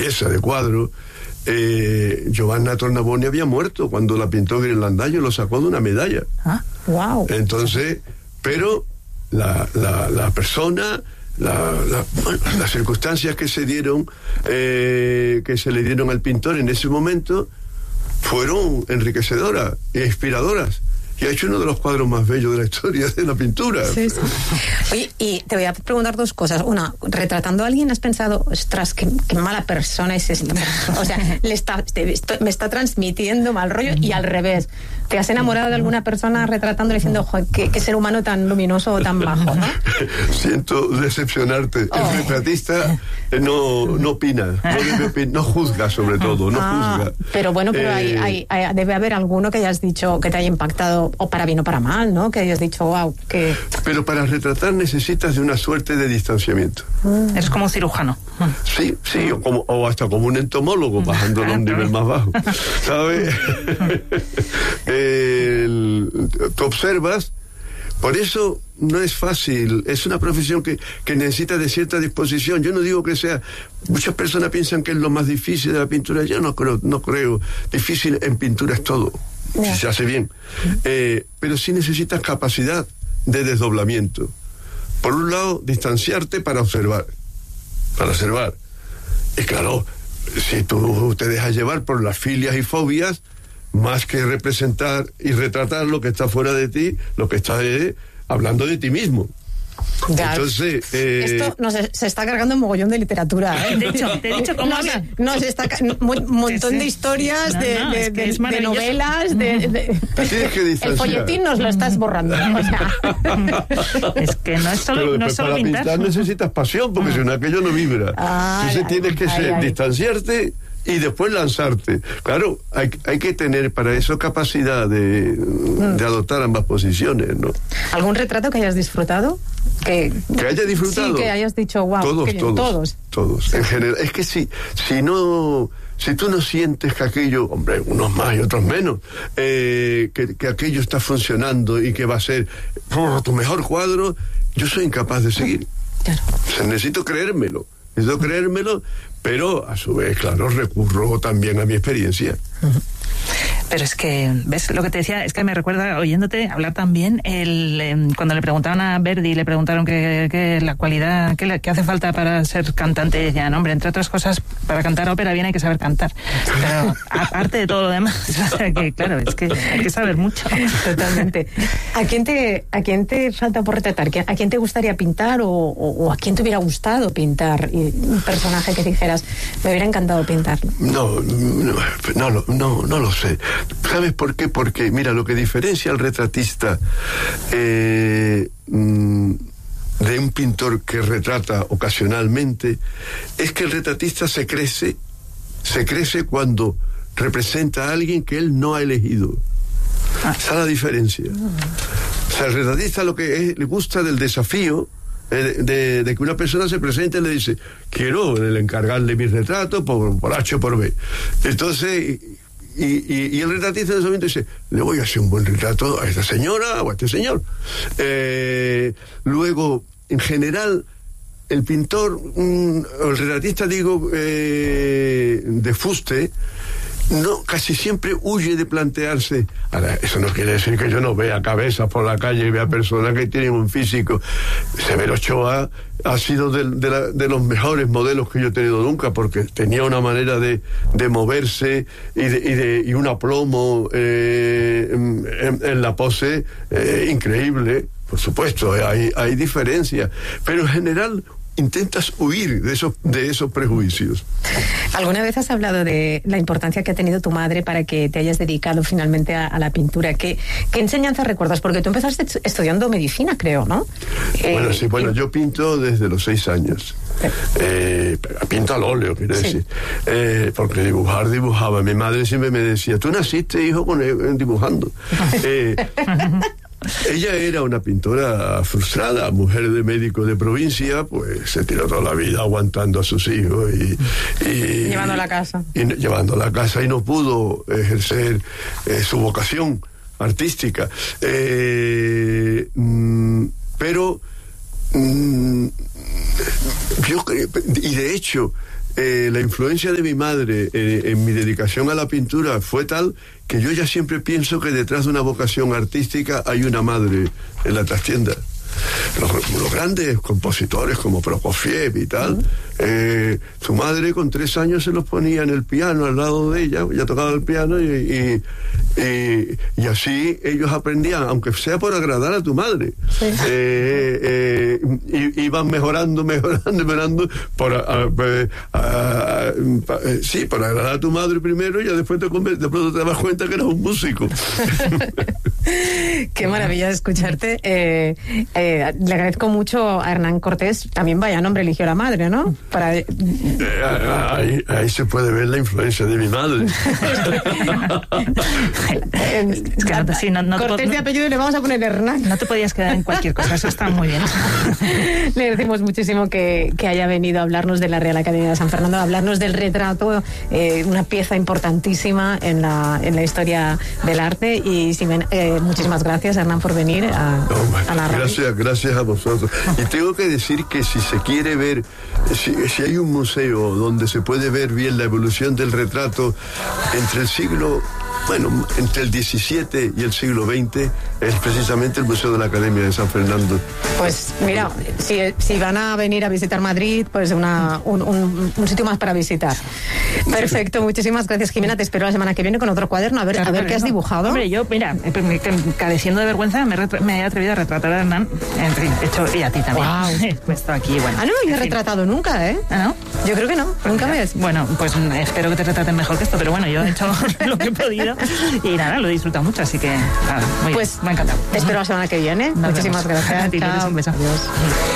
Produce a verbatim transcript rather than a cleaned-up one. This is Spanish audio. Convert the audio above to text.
belleza de cuadro. Eh, Giovanna Tornabuoni había muerto cuando la pintó Ghirlandaio, lo sacó de una medalla. Ah, wow. Entonces, pero la, la, la persona, la, la, bueno, las circunstancias que se dieron, eh, que se le dieron al pintor en ese momento, fueron enriquecedoras e inspiradoras. Y ha hecho uno de los cuadros más bellos de la historia de la pintura. Sí, sí. Oye, y te voy a preguntar dos cosas. Una, retratando a alguien, ¿has pensado, ostras, qué, qué mala persona es esta persona? O sea, le está, te, esto, me está transmitiendo mal rollo, y al revés. ¿Te has enamorado de alguna persona retratándole diciendo, joder, qué, qué ser humano tan luminoso o tan bajo, ¿no? Siento decepcionarte. Oh. El retratista no, no opina, no, debe opin- no juzga sobre todo, no Ah, juzga. pero bueno, pero Eh, hay, hay, hay- debe haber alguno que hayas dicho que te haya impactado, o para bien o para mal, ¿no? Que hayas dicho, wow, que... Pero para retratar necesitas de una suerte de distanciamiento. Eres como un cirujano. Sí, sí, o, como, o hasta como un entomólogo, bajándolo a un nivel más bajo. ¿Sabes? El, tú observas, por eso no es fácil, es una profesión que, que necesita de cierta disposición. Yo no digo que sea, muchas personas piensan que es lo más difícil de la pintura, yo no creo, no creo, difícil en pintura es todo, Yeah. si se hace bien, eh, pero sí necesitas capacidad de desdoblamiento. Por un lado, distanciarte para observar, para observar, y claro, si tú te dejas llevar por las filias y fobias, más que representar y retratar lo que está fuera de ti, lo que está es hablando de ti mismo. Claro. Entonces, eh, Esto nos, se está cargando un mogollón de literatura, ¿eh? De hecho, te he dicho cómo Nos, habla. nos está ca- un montón Sí, sí. de historias, No, de, no, de, es que de- es de maravilloso. novelas, de, de- tienes que el distanciar. folletín nos lo estás borrando. O sea, Es que no es Pero solo, no después es solo para pintar. pintar necesitas pasión, porque si no aquello no vibra. Ah, Entonces ay, tienes que ay, ser, ay. distanciarte y después lanzarte. Claro, hay, hay que tener para eso capacidad de, de adoptar ambas posiciones, ¿no? ¿algún retrato que hayas disfrutado? Que, Que haya disfrutado. Sí, que hayas dicho, wow. Todos, que- todos, todos. todos. En general, es que si, si no, si tú no sientes que aquello, hombre, unos más y otros menos, eh, que, que aquello está funcionando y que va a ser oh, tu mejor cuadro, yo soy incapaz de seguir. Claro. O sea, necesito creérmelo, necesito creérmelo, pero a su vez, claro, recurro también a mi experiencia. Pero es que, ¿ves? Lo que te decía es que me recuerda, oyéndote hablar también, el, eh, cuando le preguntaban a Verdi, le preguntaron que, que la cualidad, que, le, que hace falta para ser cantante, y decían, hombre, entre otras cosas, para cantar ópera bien hay que saber cantar. Pero aparte de todo lo demás, o sea que, claro, es que hay que saber mucho. Totalmente. ¿A quién te, a quién te falta por retratar? ¿A quién te gustaría pintar o, o, o a quién te hubiera gustado pintar? Y un personaje que dijeras, me hubiera encantado pintarlo. No, no, no, lo- no, no lo sé. ¿Sabes por qué? Porque, mira, lo que diferencia al retratista eh, mm, de un pintor que retrata ocasionalmente es que el retratista se crece, se crece cuando representa a alguien que él no ha elegido. Esa es la diferencia. O sea, el retratista lo que es, le gusta del desafío eh, de, de que una persona se presente y le dice, quiero el encargarle mi retrato por, por H o por B. Entonces, y, y, y el retratista en ese momento dice, le voy a hacer un buen retrato a esta señora o a este señor. Eh, luego, en general, el pintor, mm, el retratista, digo, eh, de fuste, no, casi siempre huye de plantearse. Ahora, eso no quiere decir que yo no vea cabezas por la calle y vea personas que tienen un físico. Severo Ochoa ha sido de, de, la, de los mejores modelos que yo he tenido nunca, porque tenía una manera de, de moverse y, de, y, de, y un aplomo eh, en, en la pose eh, increíble. Por supuesto, hay, hay diferencias, pero en general intentas huir de esos, de esos prejuicios. ¿Alguna vez has hablado de la importancia que ha tenido tu madre para que te hayas dedicado finalmente a, a la pintura? ¿Qué, ¿Qué enseñanza recuerdas? Porque tú empezaste estudiando medicina, creo, ¿no? Bueno, eh, sí, bueno, y... yo pinto desde los seis años. Eh, pinto al óleo, quiero Sí. decir. Eh, porque dibujar, dibujaba. Mi madre siempre me decía, tú naciste, hijo, con el, dibujando. eh, Ella era una pintora frustrada, mujer de médico de provincia, pues se tiró toda la vida aguantando a sus hijos y... y Llevando a la casa. Y, y llevando a la casa y no pudo ejercer eh, su vocación artística. Eh, mm, pero... Mm, yo creo, y de hecho... eh, la influencia de mi madre eh, en mi dedicación a la pintura fue tal que yo ya siempre pienso que detrás de una vocación artística hay una madre en la trastienda. Los, los grandes compositores como Prokofiev y tal, uh-huh. eh, su madre con tres años se los ponía en el piano al lado de ella, ella tocaba el piano y, y, y, y así ellos aprendían, aunque sea por agradar a tu madre. Sí. Eh, eh, y, iban mejorando, mejorando, mejorando por, a, a, a, a, a, sí, por agradar a tu madre primero y ya después te, de pronto te das cuenta que eras un músico. Qué maravilla escucharte. Eh, eh, le agradezco mucho a Hernán Cortés, también vaya nombre eligió la madre, ¿no? Para... Eh, ahí, ahí se puede ver la influencia de mi madre. Es que no, sí, no, no Cortés te, de apellido y le vamos a poner Hernán. No te podías quedar en cualquier cosa, eso está muy bien. Le decimos muchísimo que, que haya venido a hablarnos de la Real Academia de San Fernando, a hablarnos del retrato, eh, una pieza importantísima en la, en la historia del arte. Y si me, eh, muchísimas gracias, Hernán, por venir a, no, a la radio. Gracias, gracias a vosotros. Y tengo que decir que si se quiere ver, si, si hay un museo donde se puede ver bien la evolución del retrato entre el siglo, bueno, entre el diecisiete y el siglo veinte, es precisamente el Museo de la Academia de San Fernando. Pues mira, si, si van a venir a visitar Madrid, pues una, un, un, un sitio más para visitar. Perfecto, muchísimas gracias, Jimena. Te espero la semana que viene con otro cuaderno, a ver, claro, a ver qué has dibujado. Hombre, yo, mira, careciendo de vergüenza, me, retro, me he atrevido a retratar a Hernán, de hecho, y a ti también. Wow. He puesto aquí, bueno. Ah, no me he retratado nunca, ¿eh? ¿Ah, no? Yo creo que no, pues nunca me has... Bueno, pues espero que te retraten mejor que esto, pero bueno, yo he hecho lo que he podido y nada, lo he disfrutado mucho, así que nada, muy pues bien, me ha encantado. Te espero la semana que viene. Nos Muchísimas vemos. gracias. A ti, Chao. Un beso. Adiós.